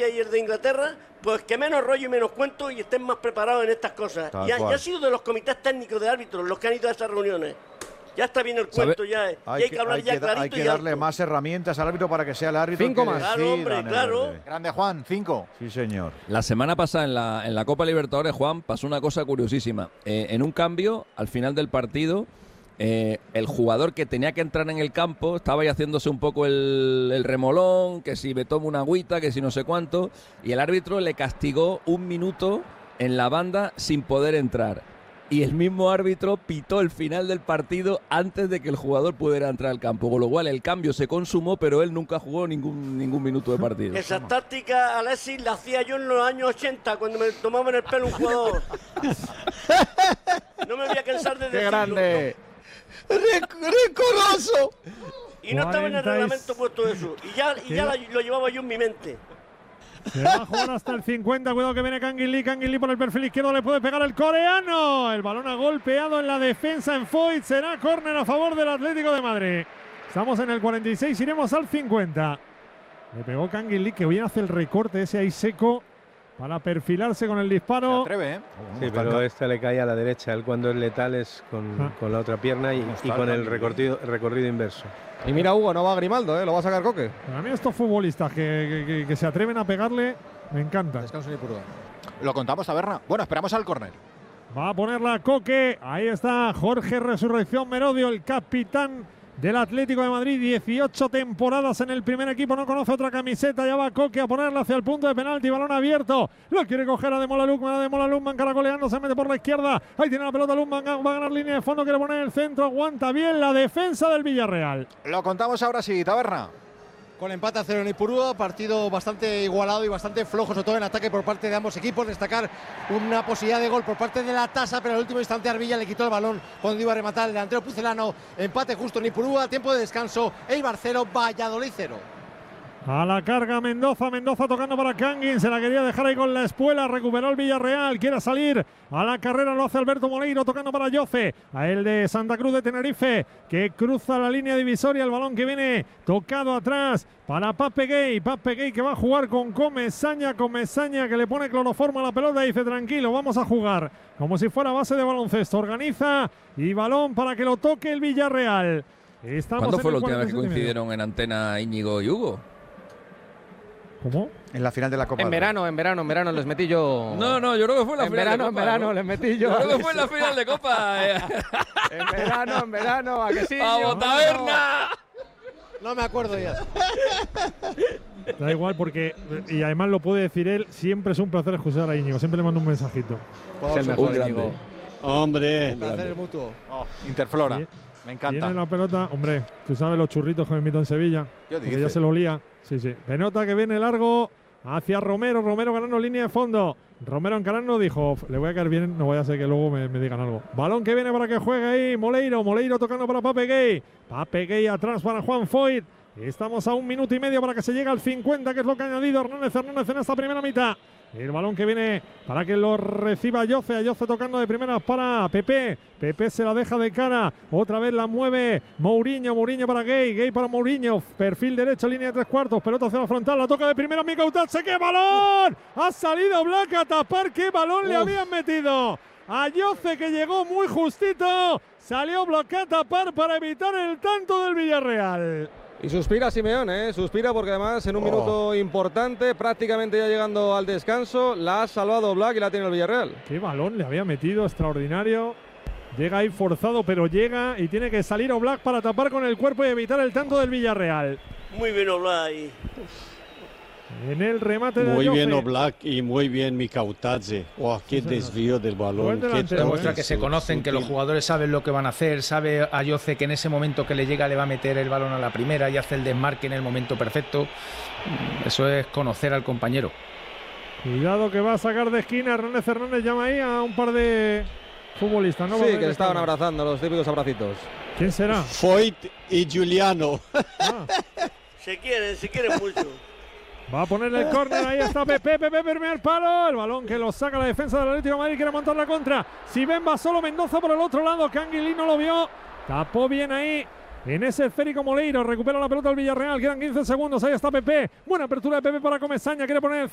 Francia y el de Inglaterra, pues que menos rollo y menos cuento y estén más preparados en estas cosas. Y ha sido de los comités técnicos de árbitros los que han ido a estas reuniones. Ya está bien el cuento, ya. Hay que hablar ya clarito. Hay que darle más herramientas al árbitro para que sea el árbitro. 5 más. Claro, hombre, claro. Grande Juan, 5. Sí, señor. La semana pasada en la Copa Libertadores, Juan, pasó una cosa curiosísima. En un cambio, al final del partido, el jugador que tenía que entrar en el campo estaba ahí haciéndose un poco el remolón, que si me tomo una agüita, que si no sé cuánto, y el árbitro le castigó 1 minuto en la banda sin poder entrar. Y el mismo árbitro pitó el final del partido antes de que el jugador pudiera entrar al campo, con lo cual el cambio se consumó, pero él nunca jugó ningún minuto de partido. Esa táctica, Alexis, la hacía yo en los años 80, cuando me tomaban el pelo un jugador. No me voy a cansar de decirlo. ¡Qué grande! ¡Recoroso! Y no estaba en el reglamento puesto eso. Y ya lo llevaba yo en mi mente. Se va a jugar hasta el 50. Cuidado que viene Kangin Lee. Kangin Lee por el perfil izquierdo. Le puede pegar el coreano. El balón ha golpeado en la defensa en Foyt. Será córner a favor del Atlético de Madrid. Estamos en el 46. Iremos al 50. Le pegó Kangin Lee, que bien hace el recorte ese ahí seco para perfilarse con el disparo. Se atreve, ¿eh? Sí, pero este le cae a la derecha. Él cuando es letal es con la otra pierna y con el recorrido inverso. Y mira, Hugo, no va Grimaldo, ¿eh? Lo va a sacar Coque. Para mí estos futbolistas que se atreven a pegarle, me encanta. Descanso ni purga. Lo contamos, Taberna. Bueno, esperamos al córner. Va a ponerla Coque. Ahí está Jorge Resurrección Merodio, el capitán del Atlético de Madrid. 18 temporadas en el primer equipo, no conoce otra camiseta. Ya va Coque a ponerla hacia el punto de penalti. Balón abierto. Lo quiere coger a Ademola Lookman caracoleando, se mete por la izquierda. Ahí tiene la pelota Lookman, va a ganar línea de fondo, quiere poner el centro. Aguanta bien la defensa del Villarreal. Lo contamos ahora sí, Taberna. Con empate a 0 en Ipurúa, partido bastante igualado y bastante flojo, sobre todo en ataque por parte de ambos equipos. Destacar una posibilidad de gol por parte de la Tasa, pero al último instante Arvilla le quitó el balón cuando iba a rematar el delantero pucelano. Empate justo en Ipurúa, tiempo de descanso. Eibar 0, Valladolid 0. A la carga Mendoza tocando para Kangin, se la quería dejar ahí con la espuela, recuperó el Villarreal, quiere salir a la carrera, lo hace Alberto Moleiro tocando para Yoce, a el de Santa Cruz de Tenerife, que cruza la línea divisoria, el balón que viene tocado atrás para Pape Gay que va a jugar con Comesaña que le pone cloroformo a la pelota y dice tranquilo, vamos a jugar, como si fuera base de baloncesto, organiza y balón para que lo toque el Villarreal. ¿Cuándo fue la última vez que coincidieron en antena Íñigo y Hugo? ¿Cómo? En la final de la Copa. En verano les metí yo. No, yo creo que fue en la final de Copa. En verano les metí yo. Yo creo que fue en la final de Copa. En verano, ¿a que sí? ¡Vamos, Taberna! No me acuerdo ya. Da igual porque, y además lo puede decir él, siempre es un placer escuchar a Íñigo, siempre le mando un mensajito. Es el mejor, Íñigo. Hombre. Un placer mutuo. Interflora. Me encanta. Tiene la pelota, hombre, tú sabes los churritos que me invito en Sevilla. Porque ya se lo olía. Sí. Pelota que viene largo hacia Romero ganando línea de fondo. Romero encarando, dijo, le voy a caer bien, no voy a hacer que luego me digan algo. Balón que viene para que juegue ahí, Moleiro tocando para Pape Gay atrás para Juan Foyt. Estamos a 1 minuto y medio para que se llegue al 50, que es lo que ha añadido Hernández en esta primera mitad. El balón que viene para que lo reciba Yoce tocando de primeras para Pepe se la deja de cara, otra vez la mueve Mourinho para Gay para Mourinho, perfil derecho, línea de 3/4, pelota hacia la frontal, la toca de primera Mikel Otatze, ¡qué balón! Ha salido Black a tapar, ¡qué balón le habían metido! A Yoce, que llegó muy justito, salió Black a tapar para evitar el tanto del Villarreal. Y suspira Simeone, suspira porque además en un minuto importante, prácticamente ya llegando al descanso, la ha salvado Black y la tiene el Villarreal. Qué balón le había metido, extraordinario. Llega ahí forzado, pero llega y tiene que salir Oblak para tapar con el cuerpo y evitar el tanto del Villarreal. Muy bien Oblak ahí. En el remate de Muy Yoce. bien Oblak y muy bien Mikautadze. Oh, qué desvío del balón. Demuestra que se conocen, que los jugadores saben lo que van a hacer. Sabe a Yoce que en ese momento que le llega le va a meter el balón a la primera y hace el desmarque en el momento perfecto. Eso es conocer al compañero. Cuidado que va a sacar de esquina. Hernández llama ahí a un par de futbolistas, ¿no? Sí, que le estaban abrazando, los típicos abracitos. ¿Quién será? Foyt y Giuliano. Se quieren mucho. Va a poner el córner, ahí está Pepe, primer palo, el balón que lo saca la defensa del Atlético de Madrid, quiere montar la contra, si ven va solo Mendoza por el otro lado, Kangin Lee no lo vio, tapó bien ahí, en ese esférico Moleiro, recupera la pelota el Villarreal, quedan 15 segundos, ahí está Pepe, buena apertura de Pepe para Comesaña, quiere poner el